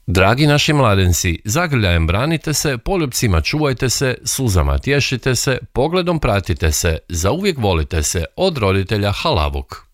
Dragi naši mladenci, zagrljajem branite se, poljupcima čuvajte se, suzama tješite se, pogledom pratite se, zauvijek volite se, od roditelja Halavuk.